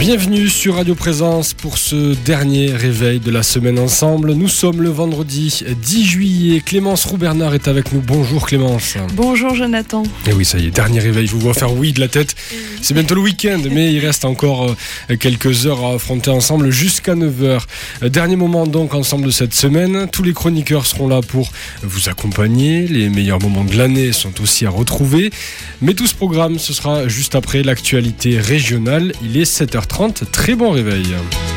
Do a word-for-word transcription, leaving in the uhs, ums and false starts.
Bienvenue sur Radio Présence pour ce dernier réveil de la semaine ensemble. Nous sommes le vendredi dix juillet. Clémence Roux-Bernard est avec nous. Bonjour Clémence. Bonjour Jonathan. Et oui, ça y est, dernier réveil. Je vous vois faire oui de la tête. C'est bientôt le week-end, mais il reste encore quelques heures à affronter ensemble jusqu'à neuf heures. Dernier moment donc ensemble de cette semaine. Tous les chroniqueurs seront là pour vous accompagner. Les meilleurs moments de l'année sont aussi à retrouver. Mais tout ce programme, ce sera juste après l'actualité régionale. Il est sept heures trente. Très bon réveil.